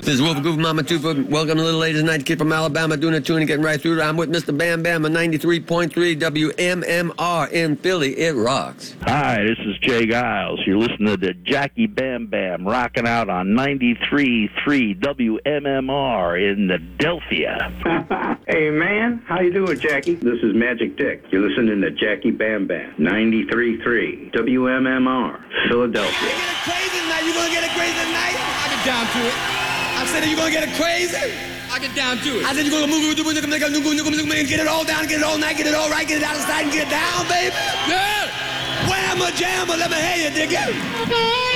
This is Wolf Goof Mama Tupa. Welcome to Little Ladies Night. Kid from Alabama doing a tune and getting right through it. I'm with Mr. Bam Bam on 93.3 WMMR in Philly. It rocks. Hi, this is Jay Giles. You're listening to Jackie Bam Bam rocking out on 93.3 WMMR in Philadelphia. Hey, man. How you doing, Jackie? This is Magic Dick. You're listening to Jackie Bam Bam, 93.3 WMMR, Philadelphia. You gonna get it crazy tonight? You gonna get it crazy tonight? I get down to it. I said, are you gonna get it crazy? I get down to it. I said, you gonna move, get it all down, get it all night, get it all right, get it out of sight, and get down, baby. Yeah. Whamma jamma, let me hear you, dig it.